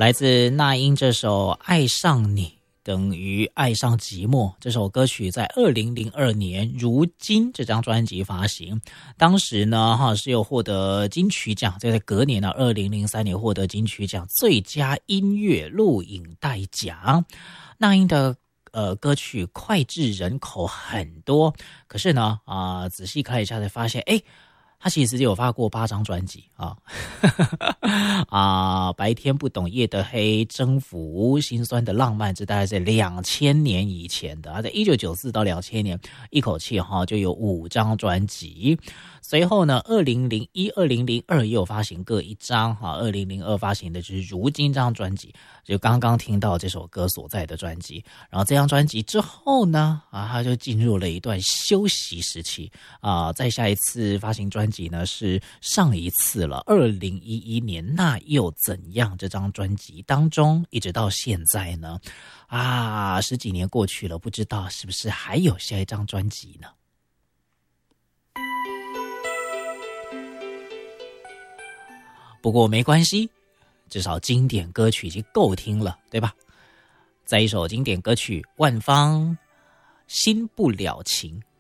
来自那英这首《爱上你等于爱上寂寞》，这首歌曲在2002年《如今》这张专辑发行，当时呢是有获得金曲奖，在隔年呢2003年获得金曲奖最佳音乐录影带奖。那英的歌曲脍炙人口很多，可是呢仔细看一下才发现，他其实有发过8张专辑白天不懂夜的黑、征服、心酸的浪漫，这大概是2000年以前的，在1994到2000年一口气就有5张专辑。随后呢2001、2002也有发行各1张2002发行的就是如今这张专辑，就刚刚听到这首歌所在的专辑。然后这张专辑之后呢他就进入了一段休息时期再下一次发行专辑呢是上一次了，2011年那又怎样这张专辑当中，一直到现在呢10几年过去了，不知道是不是还有下一张专辑呢？不过没关系，至少经典歌曲已经够听了，对吧？在一首经典歌曲万芳心不了情